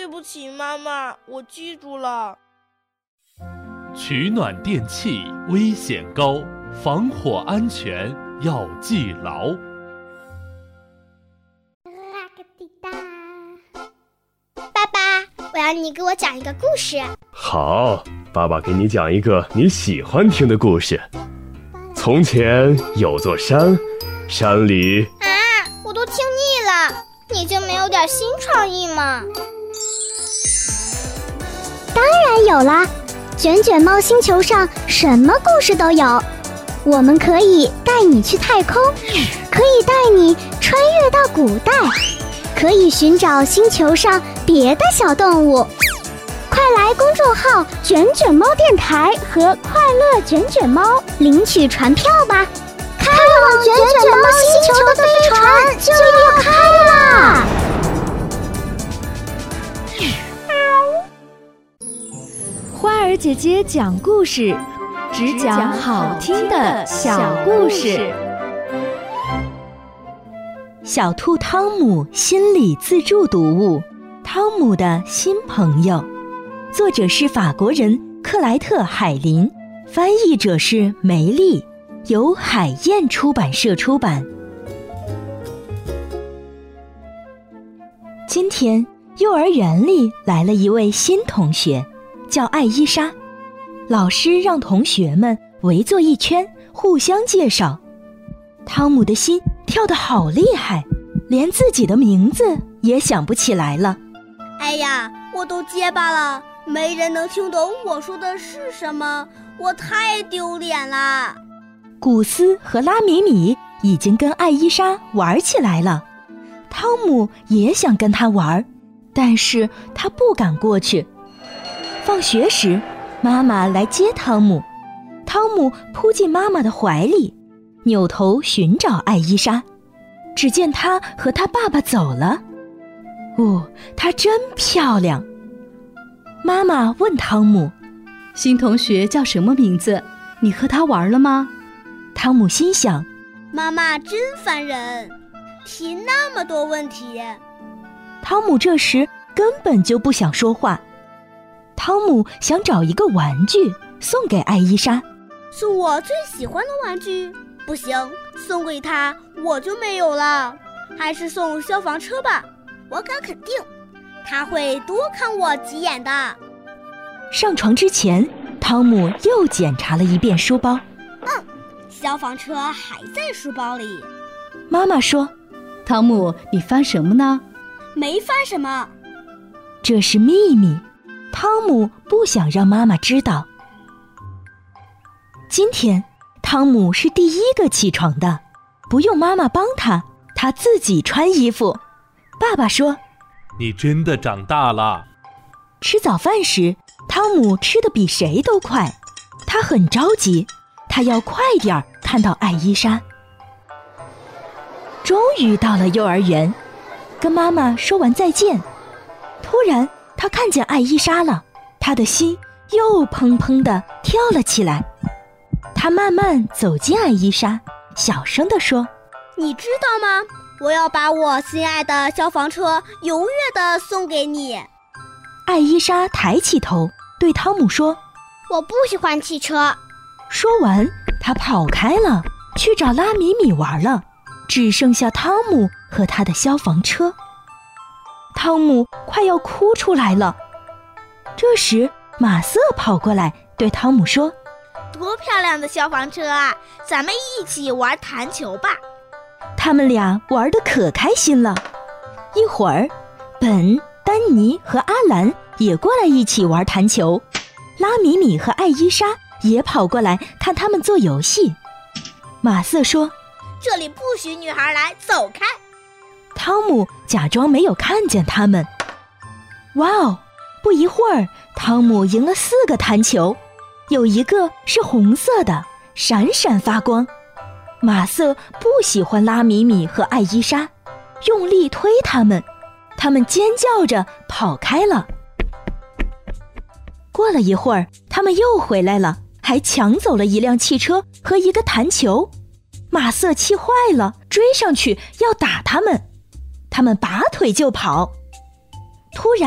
不起妈妈，我记住了。 取暖电器危险高，防火安全要记牢。 爸爸，我要你给我讲一个故事。 好，爸爸给你讲一个你喜欢听的故事。从前有座山，山里…… 我都听腻了，你就没有点新创意吗？ 当然有啦，卷卷猫星球上什么故事都有。我们可以带你去太空，可以带你穿越到古代，可以寻找星球上别的小动物。快来公众号卷卷猫电台和快乐卷卷猫领取船票吧，开往卷卷猫星球的飞船就要开啦！ 花儿姐姐讲故事，只讲好听的小故事。 小兔汤姆心理自助读物《汤姆的新朋友》，作者是法国人克莱特·海林，翻译者是梅丽，由海燕出版社出版。今天幼儿园里来了一位新同学，叫艾伊莎。老师让同学们围坐一圈，互相介绍。汤姆的心跳得好厉害，连自己的名字也想不起来了。 哎呀，我都结巴了，没人能听懂我说的是什么，我太丢脸了。 古斯和拉米米已经跟艾伊莎玩起来了，汤姆也想跟他玩，但是他不敢过去。放学时，妈妈来接汤姆，汤姆扑进妈妈的怀里，扭头寻找艾伊莎，只见她和她爸爸走了。她真漂亮。妈妈问汤姆： 新同学叫什么名字？你和他玩了吗？ 汤姆心想， 妈妈真烦人，提那么多问题。 汤姆这时根本就不想说话。汤姆想找一个玩具送给艾伊莎。 是我最喜欢的玩具？不行，送给他我就没有了。还是送消防车吧，我敢肯定他会多看我几眼的。 上床之前，汤姆又检查了一遍书包。 消防车还在书包里。 妈妈说： 汤姆，你翻什么呢？ 没翻什么。 这是秘密，汤姆不想让妈妈知道。今天汤姆是第一个起床的，不用妈妈帮他，他自己穿衣服。爸爸说： 你真的长大了。 吃早饭时，汤姆吃得比谁都快，他很着急，他要快点看到艾伊莎。终于到了幼儿园，跟妈妈说完再见，突然他看见艾伊莎了，他的心又砰砰地跳了起来。他慢慢走近艾伊莎，小声地说： 你知道吗？我要把我心爱的消防车永远地送给你。 艾伊莎抬起头对汤姆说： 我不喜欢汽车。 说完，他跑开了，去找拉米米玩了，只剩下汤姆和他的消防车。汤姆快要哭出来了。这时马瑟跑过来对汤姆说： 多漂亮的消防车啊，咱们一起玩弹球吧。 他们俩玩得可开心了。一会儿，本、丹尼和阿兰也过来一起玩弹球，拉米米和艾伊莎也跑过来看他们做游戏。马瑟说： 这里不许女孩来，走开。 汤姆假装没有看见他们。哇哦，不一会儿，汤姆赢了4个弹球，有一个是红色的，闪闪发光。马瑟不喜欢拉米米和艾伊莎，用力推他们，他们尖叫着跑开了。过了一会儿，他们又回来了，还抢走了一辆汽车和一个弹球。马瑟气坏了，追上去要打他们，他们拔腿就跑。突然